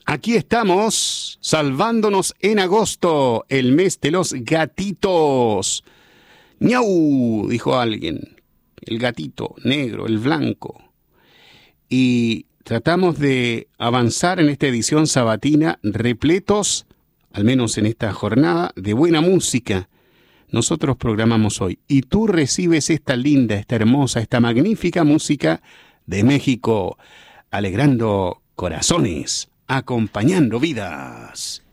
Aquí estamos, salvándonos en agosto, el mes de los gatitos. ¡Miau!, dijo alguien. El gatito negro, el blanco. Y tratamos de avanzar en esta edición sabatina, repletos, al menos en esta jornada, de buena música. Nosotros programamos hoy y tú recibes esta linda, esta hermosa, esta magnífica música de México, alegrando corazones, acompañando vidas.